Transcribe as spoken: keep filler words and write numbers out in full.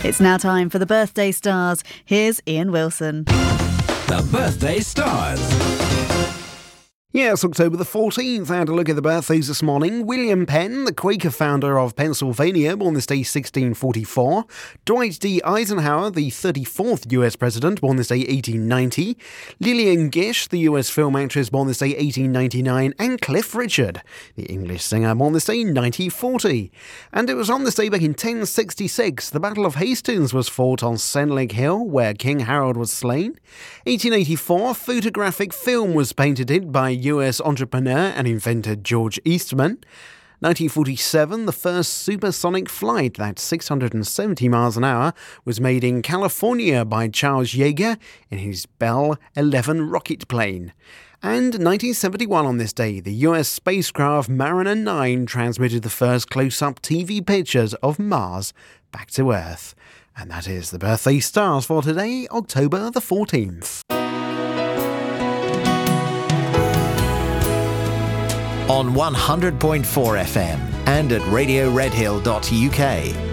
It's now time for the Birthday Stars. Here's Ian Wilson. The Birthday Stars. Yes, October the fourteenth, and a look at the birthdays this morning. William Penn, the Quaker founder of Pennsylvania, born this day sixteen forty-four. Dwight D. Eisenhower, the thirty-fourth U S president, born this day eighteen ninety. Lillian Gish, the U S film actress, born this day eighteen ninety-nine. And Cliff Richard, the English singer, born this day nineteen forty. And it was on this day back in ten sixty-six, the Battle of Hastings was fought on Senlac Hill, where King Harold was slain. eighteen eighty-four, photographic film was patented by U S entrepreneur and inventor George Eastman. nineteen forty-seven, the first supersonic flight, that's six hundred seventy miles an hour, was made in California by Charles Yeager in his Bell eleven rocket plane. And nineteen seventy-one on this day, the U S spacecraft Mariner nine transmitted the first close-up T V pictures of Mars back to Earth. And that is the Birthday Stars for today, October the fourteenth. On one hundred point four F M and at radio red hill dot U K.